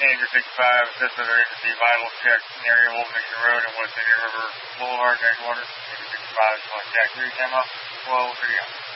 Passenger 65, assist with our agency vital check area Old Mission Road and West Indian River Boulevard, Edgewater. Passenger 65, contact 3 10 12 30.